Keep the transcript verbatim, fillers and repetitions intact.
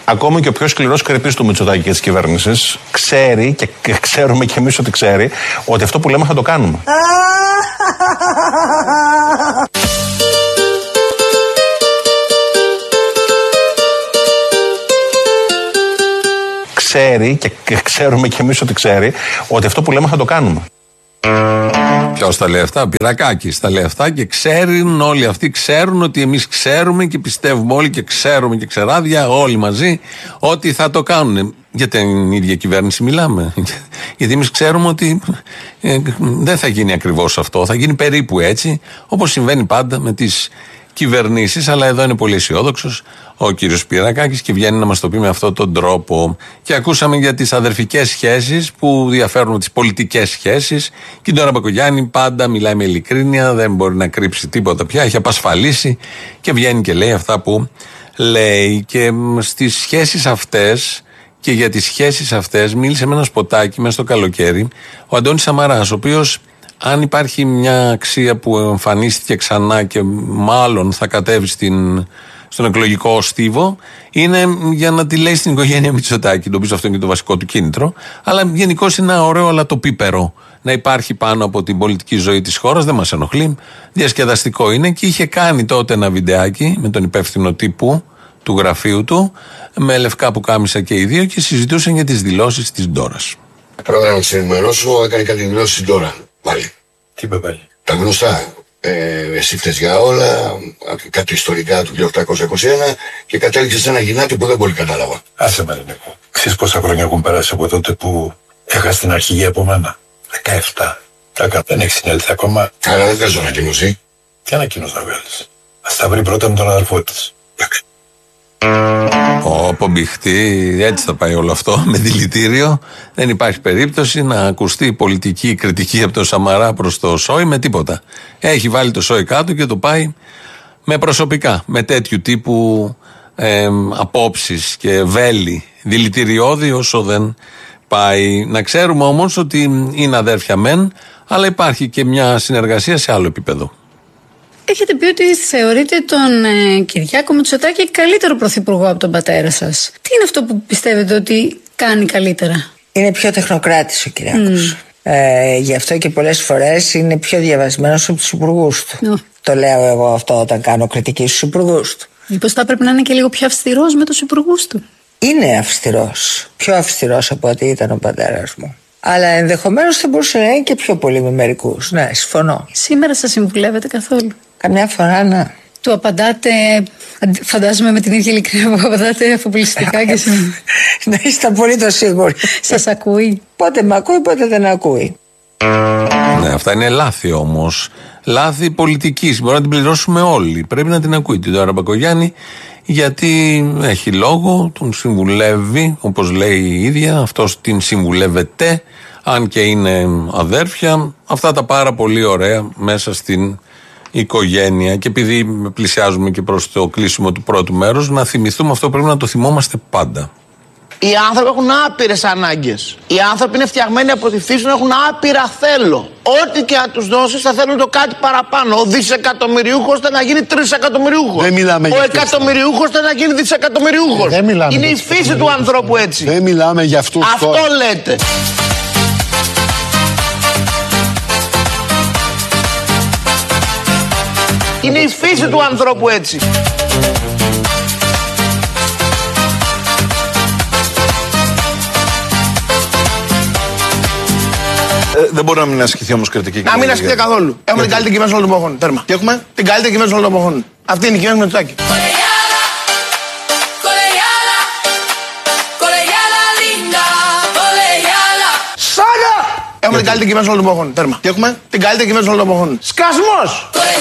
Ακόμα και ο πιο σκληρός κρεπής του Μητσοτάκη και της κυβέρνησης ξέρει, και ξέρουμε κι εμείς ότι ξέρει, ότι αυτό που λέμε θα το κάνουμε. Ξέρει, και ξέρουμε κι εμείς ότι ξέρει, ότι αυτό που λέμε θα το κάνουμε. Ποιος τα λέει αυτά? Πυρακάκης τα λέει αυτά και ξέρουν όλοι αυτοί, ξέρουν ότι εμείς ξέρουμε και πιστεύουμε όλοι και ξέρουμε και ξεράδια όλοι μαζί ότι θα το κάνουν. Για την ίδια κυβέρνηση μιλάμε. Γιατί εμείς ξέρουμε ότι ε, δεν θα γίνει ακριβώς αυτό, θα γίνει περίπου έτσι, όπως συμβαίνει πάντα με τις κυβερνήσεις, αλλά εδώ είναι πολύ αισιόδοξος ο κύριος Πυρακάκης και βγαίνει να μας το πει με αυτόν τον τρόπο. Και ακούσαμε για τις αδερφικές σχέσεις που διαφέρουν τις πολιτικές σχέσεις. Και η Ντόρα Μπακογιάννη πάντα μιλάει με ειλικρίνεια, δεν μπορεί να κρύψει τίποτα πια, έχει απασφαλίσει και βγαίνει και λέει αυτά που λέει. Και στις σχέσεις αυτές και για τις σχέσεις αυτές μίλησε με ένα σποτάκι μέσα στο καλοκαίρι ο Αντώνης Σαμαράς, ο οποίος, αν υπάρχει μια αξία που εμφανίστηκε ξανά και μάλλον θα κατέβει στην, στον εκλογικό στίβο, είναι για να τη λέει στην οικογένεια Μητσοτάκη. Νομίζω αυτό είναι και το βασικό του κίνητρο. Αλλά γενικώς είναι ένα ωραίο αλατοπίπερο να υπάρχει πάνω από την πολιτική ζωή της χώρας. Δεν μας ενοχλεί. Διασκεδαστικό είναι και είχε κάνει τότε ένα βιντεάκι με τον υπεύθυνο τύπου του γραφείου του, με λευκά πουκάμισα και οι δύο, και συζητούσαν για τις δηλώσεις της Ντόρας. Πρώτα να σε ενημερώσω, έκανε κάτι δηλώσεις στην Ντόρα. Πάλι. Τι είπε πάλι? Τα γνωστά. Ε, εσύ φταίς για όλα, κάτι ιστορικά του χίλια οκτακόσια είκοσι ένα και κατέληξε σε ένα γυνάτι που δεν πολύ κατάλαβα. Άσε με, Νίκο. Ξέρεις πόσα χρόνια έχουν περάσει από τότε που έχασε την αρχηγία από μένα? δεκαεπτά. Τα δεν έχει συνέλθει ακόμα. Άρα δεν θες ανακοίνωση. Τι ανακοίνωση να βγάλεις? Ας τα βρει πρώτα με τον αδελφό της. Ω, πομπιχτή, έτσι θα πάει όλο αυτό με δηλητήριο. Δεν υπάρχει περίπτωση να ακουστεί πολιτική κριτική από τον Σαμαρά προς το ΣΟΗ με τίποτα. Έχει βάλει το ΣΟΗ κάτω και το πάει με προσωπικά, με τέτοιου τύπου ε, απόψεις και βέλη δηλητηριώδη όσο δεν πάει. Να ξέρουμε όμως ότι είναι αδέρφια μεν, αλλά υπάρχει και μια συνεργασία σε άλλο επίπεδο. Έχετε πει ότι θεωρείτε τον ε, Κυριάκο Μητσοτάκη καλύτερο πρωθυπουργό από τον πατέρα σας. Τι είναι αυτό που πιστεύετε ότι κάνει καλύτερα? Είναι πιο τεχνοκράτης ο Κυριάκος. Mm. Ε, γι' αυτό και πολλές φορές είναι πιο διαβασμένος από τους υπουργούς του. Oh. Το λέω εγώ αυτό όταν κάνω κριτική στους υπουργούς του. Μήπως θα έπρεπε να είναι και λίγο πιο αυστηρός με τους υπουργούς του? Είναι αυστηρός. Πιο αυστηρός από ό,τι ήταν ο πατέρας μου. Αλλά ενδεχομένως θα μπορούσε να είναι και πιο πολύ με μερικούς. Ναι, συμφωνώ. Σήμερα σας συμβουλεύετε καθόλου? Καμιά φορά, ναι. Του απαντάτε, φαντάζομαι με την ίδια ειλικρίνεια που απαντάτε αφοπλιστικά και συνέχεια? Να είστε απολύτως σίγουροι. Σας ακούει? Πότε με ακούει, πότε δεν ακούει. Ναι, αυτά είναι λάθη όμως. Λάθη πολιτικής. Μπορεί να την πληρώσουμε όλοι. Πρέπει να την ακούει την Ντόρα Μπακογιάννη, γιατί έχει λόγο, τον συμβουλεύει, όπως λέει η ίδια, αυτός την συμβουλεύεται, αν και είναι αδέρφια. Αυτά τα πάρα πολύ ωραία μέσα στην οικογένεια. Και επειδή πλησιάζουμε και προς το κλείσιμο του πρώτου μέρους, να θυμηθούμε αυτό, πρέπει να το θυμόμαστε πάντα. Οι άνθρωποι έχουν άπειρες ανάγκες. Οι άνθρωποι είναι φτιαγμένοι από τη φύση να έχουν άπειρα θέλω. Ό,τι και να τους δώσεις θα θέλουν το κάτι παραπάνω. Ο δισεκατομμυριούχος θα να γίνει τρισεκατομμυριούχος. Δεν μιλάμε Ο για εκατομμυριούχος θα να γίνει δισεκατομμυριούχος. Δεν μιλάμε. Είναι η φύση του ανθρώπου έτσι. Δεν μιλάμε για αυτούς. Αυτό τώρα λέτε. Είναι η φύση του ανθρώπου έτσι. Ε, δεν μπορεί να μην ασκηθεί όμως κριτική. Να μην ασκηθεί καθόλου. Έχουμε την καλύτερη κυβέρνηση όλων των εποχών. Τέρμα. Τι έχουμε? Την καλύτερη κυβέρνηση όλων των εποχών. Αυτή είναι η κυβέρνηση Μητσοτάκη. Σάγα! Έχουμε την καλύτερη κυβέρνηση όλων των εποχών. Τέρμα. Τι έχουμε? Την καλύτερη κυβέρνηση όλων των εποχών. Σκασμός!